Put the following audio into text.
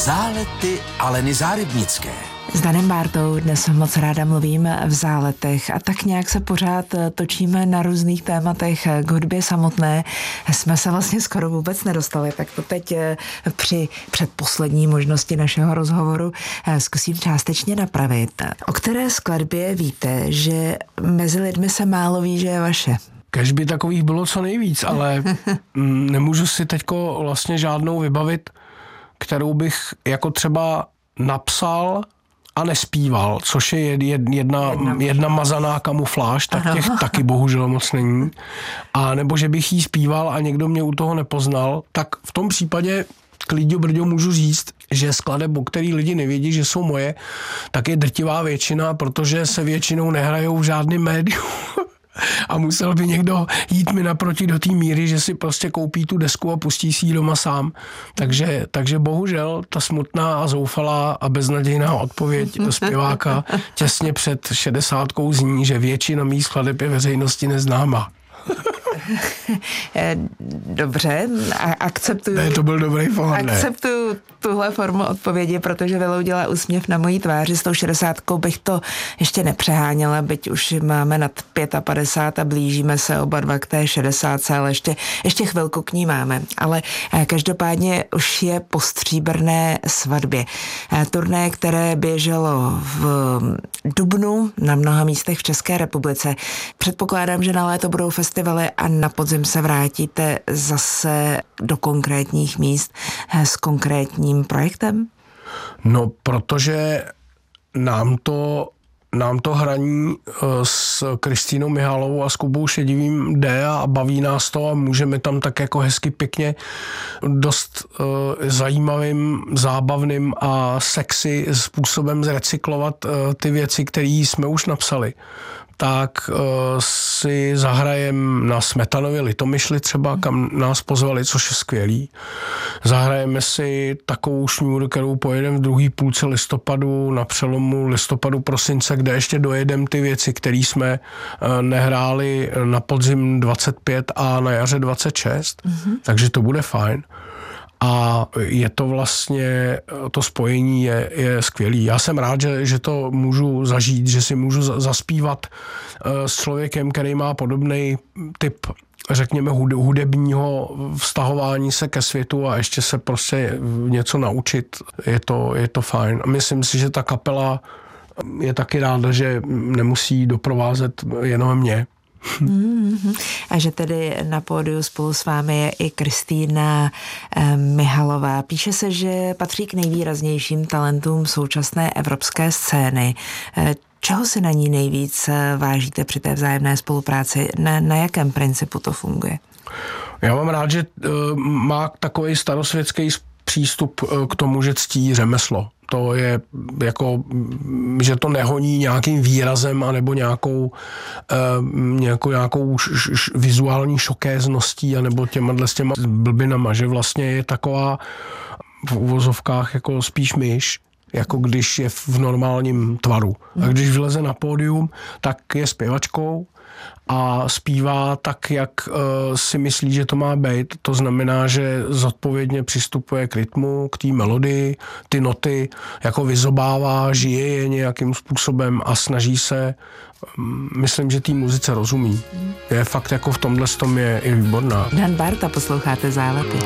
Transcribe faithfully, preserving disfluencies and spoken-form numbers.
Zálety Aleny Zárybnické. S Danem Bártou dnes moc ráda mluvím v záletech a tak nějak se pořád točíme na různých tématech. K hudbě samotné jsme se vlastně skoro vůbec nedostali, tak to teď při předposlední možnosti našeho rozhovoru zkusím částečně napravit. O které skladbě víte, že mezi lidmi se málo ví, že je vaše? Kež by takových bylo co nejvíc, ale nemůžu si teďko vlastně žádnou vybavit, kterou bych jako třeba napsal a nespíval, což je jedna, jedna mazaná kamufláž, tak těch taky bohužel moc není. A nebo že bych jí zpíval a někdo mě u toho nepoznal, tak v tom případě klidně brďo můžu říct, že skladeb, o který lidi nevědí, že jsou moje, tak je drtivá většina, protože se většinou nehrajou v žádném médiu. A musel by někdo jít mi naproti do té míry, že si prostě koupí tu desku a pustí si ji doma sám. Takže, takže bohužel ta smutná a zoufalá a beznadějná odpověď zpěváka těsně před šedesátkou zní, že většina mých skladeb je veřejnosti neznámá. Dobře, akceptuju. Ne, to byl dobrý pohod, ne? Akceptuju tuhle formu odpovědi, protože vyloudila úsměv na mojí tváři. S tou šedesátkou bych to ještě nepřeháněla, byť už máme nad padesát pět a blížíme se oba dva k té šedesátce, ale ještě, ještě chvilku k ní máme. Ale každopádně už je po stříbrné svatbě. Turné, které běželo v dubnu na mnoha místech v České republice. Předpokládám, že na léto budou festivaly a na podzim se vrátíte zase do konkrétních míst s konkrétním projektem? No, protože nám to, nám to hraní s Kristýnou Mihalovou a s Kubou Šedivým jde a baví nás to a můžeme tam tak jako hezky pěkně dost uh, zajímavým, zábavným a sexy způsobem zrecyklovat uh, ty věci, které jsme už napsali. Tak uh, si zahrajem na Smetanově Litomyšli třeba, kam nás pozvali, což je skvělý. Zahrajeme si takovou šňůru, kterou pojedeme v druhé půlce listopadu, na přelomu listopadu prosince, kde ještě dojedeme ty věci, které jsme uh, nehráli na podzim dvacet pět a na jaře dvacet šest, mm-hmm. takže to bude fajn. A je to vlastně, to spojení je, je skvělý. Já jsem rád, že, že to můžu zažít, že si můžu zaspívat s člověkem, který má podobný typ, řekněme, hudebního vztahování se ke světu a ještě se prostě něco naučit. Je to, je to fajn. A myslím si, že ta kapela je taky ráda, že nemusí doprovázet jenom mě. Mm-hmm. A že tedy na pódiu spolu s vámi je i Kristýna eh, Mihalová. Píše se, že patří k nejvýraznějším talentům současné evropské scény. Eh, čeho si na ní nejvíc vážíte při té vzájemné spolupráci? Na, na jakém principu to funguje? Já mám rád, že uh, má takový starosvětský přístup k tomu, že ctí řemeslo. To je jako, že to nehoní nějakým výrazem anebo nějakou, eh, nějakou, nějakou š, š, vizuální šokézností anebo těma, s těma blbinama, že vlastně je taková v uvozovkách jako spíš myš, jako když je v normálním tvaru. A když vyleze na pódium, tak je zpěvačkou a zpívá tak, jak uh, si myslí, že to má být. To znamená, že zodpovědně přistupuje k rytmu, k té melodii, ty noty jako vyzobává, žije je nějakým způsobem a snaží se, um, myslím, že té muzice rozumí. Je fakt jako v tomhle tom je, je výborná. Dan Bárta, posloucháte Zálety.